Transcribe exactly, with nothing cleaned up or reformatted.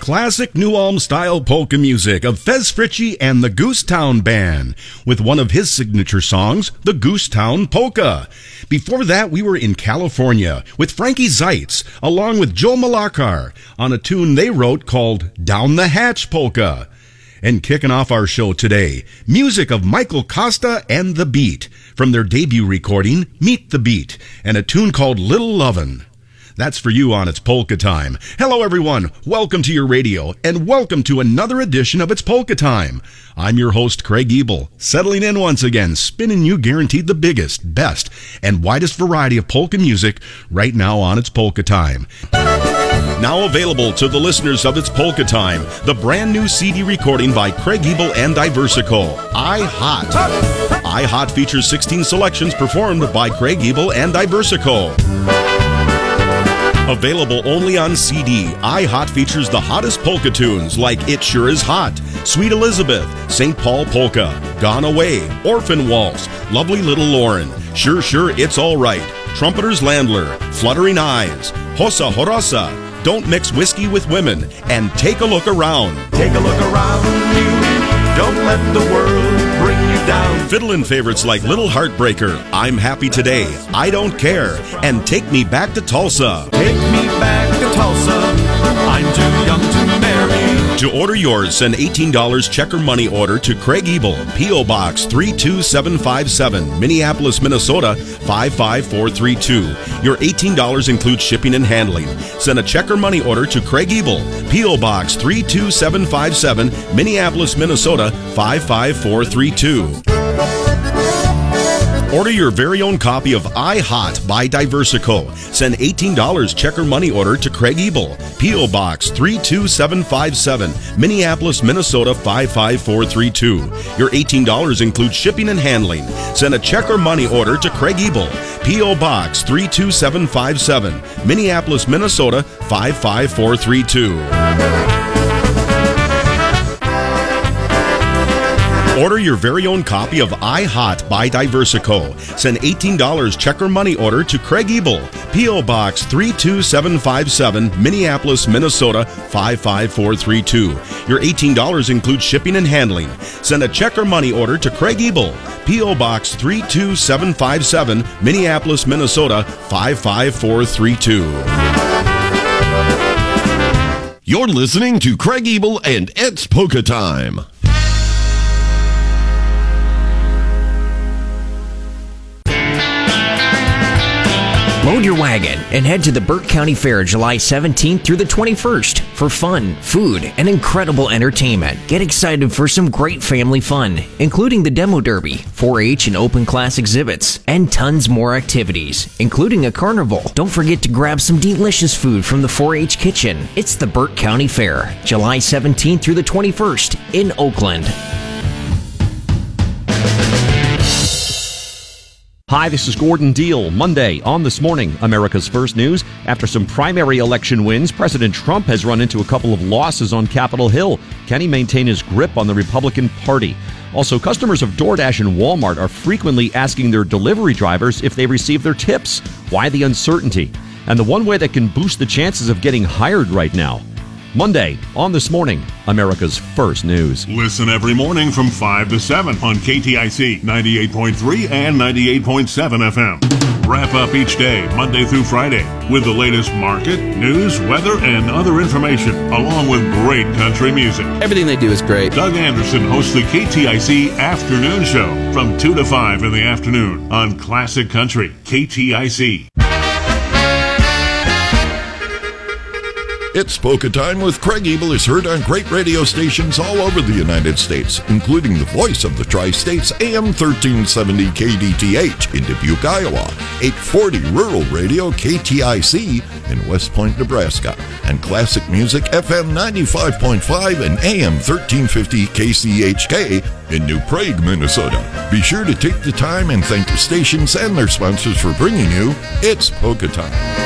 classic New Ulm-style polka music of Fez Fritchie and the Goosetown Band, with one of his signature songs, the Goosetown Polka. Before that, we were in California with Frankie Zeitz, along with Joe Malakar, on a tune they wrote called Down the Hatch Polka. And kicking off our show today, music of Michael Costa and The Beat, from their debut recording, Meet the Beat, and a tune called Little Lovin'. That's for you on It's Polka Time. Hello, everyone. Welcome to your radio, and welcome to another edition of It's Polka Time. I'm your host, Craig Ebel, settling in once again, spinning you guaranteed the biggest, best, and widest variety of polka music right now on It's Polka Time. Now available to the listeners of It's Polka Time, the brand new C D recording by Craig Ebel and Diversico, I Hot. I Hot features sixteen selections performed by Craig Ebel and Diversico. Available only on C D, I Hot features the hottest polka tunes like It Sure Is Hot, Sweet Elizabeth, Saint Paul Polka, Gone Away, Orphan Waltz, Lovely Little Lauren, Sure Sure It's All Right, Trumpeter's Landler, Fluttering Eyes, Hossa Horosa, Don't Mix Whiskey with Women, and Take a Look Around. Take a look around you. Don't let the world bring you down. Fiddlin' favorites like Little Heartbreaker, I'm Happy Today, I Don't Care, and Take Me Back to Tulsa. Take me back to Tulsa. I'm too young to marry. To order yours, send eighteen dollars check or money order to Craig Ebel, P O. Box three two seven five seven, Minneapolis, Minnesota five five four three two. Your eighteen dollars includes shipping and handling. Send a check or money order to Craig Ebel, P O. Box three two seven five seven, Minneapolis, Minnesota five five four three two. Order your very own copy of I Hot by Diversico. Send eighteen dollars check or money order to Craig Ebel, P O. Box three two seven five seven, Minneapolis, Minnesota five five four three two. Your eighteen dollars includes shipping and handling. Send a check or money order to Craig Ebel, P O. Box three two seven five seven, Minneapolis, Minnesota five five four three two. Order your very own copy of I Hot by Diversico. Send eighteen dollars check or money order to Craig Ebel, P O. Box three two seven five seven, Minneapolis, Minnesota five five four three two. Your eighteen dollars includes shipping and handling. Send a check or money order to Craig Ebel, P O. Box three two seven five seven, Minneapolis, Minnesota five five four three two. You're listening to Craig Ebel and It's Polka Time. Load your wagon and head to the Burke County Fair July seventeenth through the twenty-first for fun, food, and incredible entertainment. Get excited for some great family fun, including the Demo Derby, four H and open class exhibits, and tons more activities, including a carnival. Don't forget to grab some delicious food from the four H kitchen. It's the Burke County Fair, July seventeenth through the twenty-first in Oakland. Hi, this is Gordon Deal. Monday on This Morning, America's First News. After some primary election wins, President Trump has run into a couple of losses on Capitol Hill. Can he maintain his grip on the Republican Party? Also, customers of DoorDash and Walmart are frequently asking their delivery drivers if they receive their tips. Why the uncertainty? And the one way that can boost the chances of getting hired right now. Monday on This Morning, America's First News. Listen every morning from five to seven on K T I C ninety-eight point three and ninety-eight point seven F M. Wrap up each day, Monday through Friday, with the latest market, news, weather, and other information, along with great country music. Everything they do is great. Doug Anderson hosts the K T I C Afternoon Show from two to five in the afternoon on Classic Country, K T I C. It's Polka Time with Craig Ebel is heard on great radio stations all over the United States, including the voice of the Tri-States, A M thirteen seventy K D T H in Dubuque, Iowa, eight forty Rural Radio K T I C in West Point, Nebraska, and Classic Music F M ninety-five point five and A M thirteen fifty K C H K in New Prague, Minnesota. Be sure to take the time and thank the stations and their sponsors for bringing you It's Polka Time.